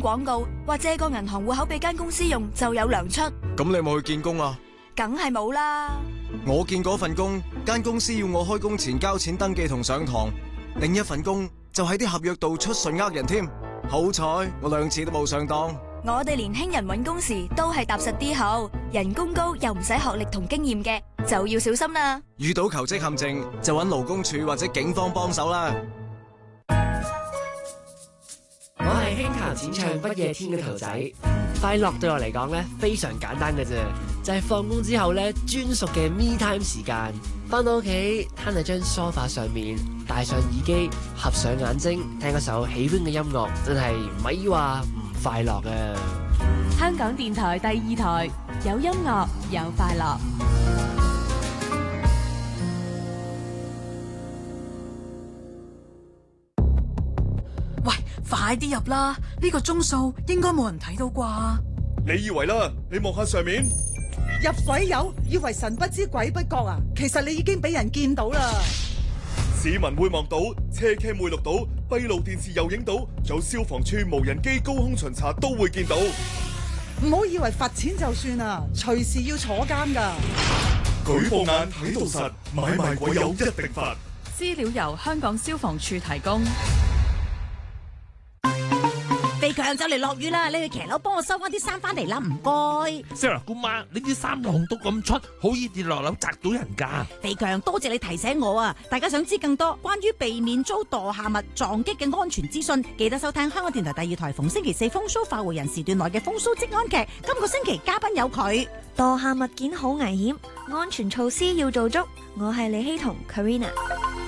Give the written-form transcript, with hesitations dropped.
廣告，或借個銀行戶口俾間公司用就有糧出。 咁你有冇去見工啊？ 梗係冇啦。 我見嗰份工，間公司要我開工前交錢登記同上堂，另一份工就喺啲合約度出信呃人添。好彩我2次都冇上當。 我哋年輕人搵工時都係踏實啲好，人工高又唔使學歷同經驗嘅，就要小心啦。 遇到求職陷阱就搵勞工處或者警方幫手啦。 我係輕彈淺唱不夜天嘅頭仔，快樂對我嚟講咧非常簡單嘅啫，就係放工之後咧專屬嘅 me time 時間，翻到屋企攤喺張梳化上面，戴上耳機，合上眼睛，聽一首喜歡嘅音樂，真係唔係話唔快樂啊！ 香港電台第2台，有音樂有快樂。 喂，快啲入啦！呢個鐘數應該冇人睇到啩？ 你以為啦？你望下上面， 入鬼友以為神不知鬼不覺啊！其實你已經俾人見到啦。 市民會望到，車 cam 會錄到，閉路電視又影到，仲有消防處無人機高空巡查都會見到。 唔好以為罰錢就算啊，隨時要坐監噶。 舉報眼睇到實，買賣鬼友一定罰。 資料由香港消防處提供。 肥強就嚟落雨啦，你去騎樓幫我收翻啲衫翻嚟啦，唔該。 Sarah 姑媽，你啲衫浪到咁出，好易跌落樓砸到人噶。 肥強，多謝你提醒我啊！大家想知更多關於避免遭墮下物撞擊嘅安全資訊，記得收聽香港電台第2台逢星期4風騷快活人時段內嘅風騷職安劇。今個星期嘉賓有佢。 墮下物件好危險，安全措施要做足。我係李希彤 Karina。